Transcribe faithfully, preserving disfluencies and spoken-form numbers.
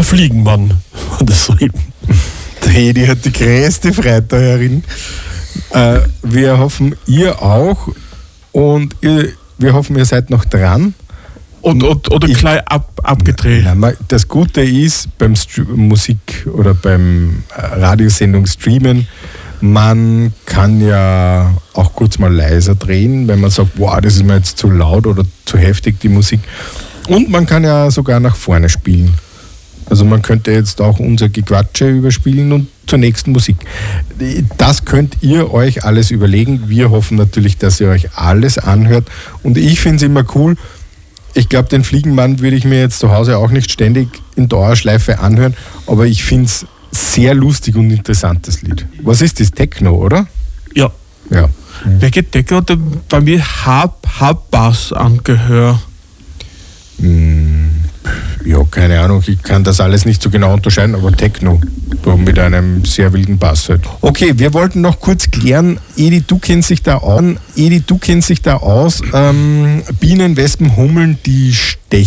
Fliegenmann war das so eben. Der Edi hat die größte Freude da herin. Äh, wir hoffen, ihr auch. Und ihr, wir hoffen, ihr seid noch dran. Und, und, oder ich, gleich ab, abgedreht. Nein, das Gute ist beim St- Musik oder beim Radiosendung streamen, man kann ja auch kurz mal leiser drehen, wenn man sagt, wow, das ist mir jetzt zu laut oder zu heftig, die Musik. Und man kann ja sogar nach vorne spielen. Also man könnte jetzt auch unser Gequatsche überspielen und zur nächsten Musik. Das könnt ihr euch alles überlegen. Wir hoffen natürlich, dass ihr euch alles anhört. Und ich finde es immer cool. Ich glaube, den Fliegenmann würde ich mir jetzt zu Hause auch nicht ständig in Dauerschleife anhören, aber ich finde es sehr lustig und interessantes Lied. Was ist das? Techno, oder? Ja. Ja. Welche Techno hat bei mir Hab-Bass angehört? Ja, keine Ahnung, ich kann das alles nicht so genau unterscheiden, aber Techno, mit einem sehr wilden Bass halt. Okay, wir wollten noch kurz klären, Edi, du kennst dich da aus, Edi, du kennst dich da aus, ähm, Bienen, Wespen, Hummeln, die stechen.